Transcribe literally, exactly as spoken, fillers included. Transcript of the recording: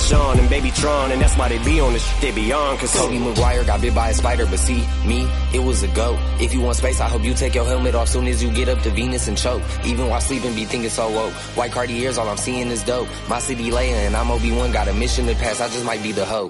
Sean and Baby Tron, and that's why they be on the shit they be on. Cause Tobey Maguire got bit by a spider, but see, me, it was a go. If you want space, I hope you take your helmet off soon as you get up to Venus and choke. Even while sleeping, be thinking so woke. White Cartiers, all I'm seeing is dope. My city laying, and I'm Obi-Wan, got a mission to pass, I just might be the hoe.